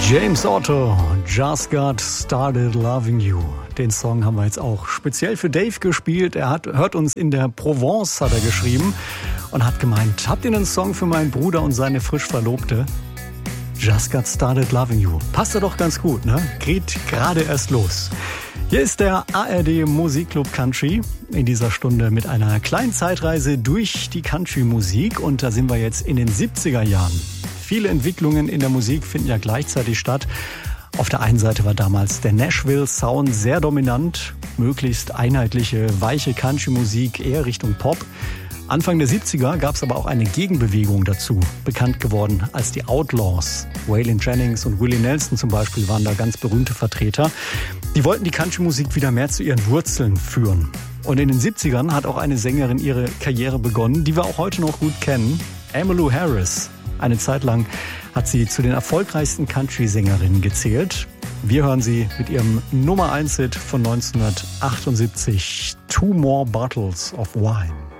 James Otto, Just Got Started Loving You. Den Song haben wir jetzt auch speziell für Dave gespielt. Er hört uns in der Provence, hat er geschrieben und hat gemeint, habt ihr einen Song für meinen Bruder und seine frisch Verlobte? Just Got Started Loving You. Passt ja doch ganz gut, ne? Geht gerade erst los. Hier ist der ARD Musikclub Country in dieser Stunde mit einer kleinen Zeitreise durch die Country-Musik. Und da sind wir jetzt in den 70er Jahren. Viele Entwicklungen in der Musik finden ja gleichzeitig statt. Auf der einen Seite war damals der Nashville-Sound sehr dominant. Möglichst einheitliche, weiche Country-Musik, eher Richtung Pop. Anfang der 70er gab es aber auch eine Gegenbewegung dazu, bekannt geworden als die Outlaws. Waylon Jennings und Willie Nelson zum Beispiel waren da ganz berühmte Vertreter. Die wollten die Country-Musik wieder mehr zu ihren Wurzeln führen. Und in den 70ern hat auch eine Sängerin ihre Karriere begonnen, die wir auch heute noch gut kennen, Emmylou Harris. Eine Zeit lang hat sie zu den erfolgreichsten Country-Sängerinnen gezählt. Wir hören sie mit ihrem Nummer 1-Hit von 1978, Two More Bottles of Wine.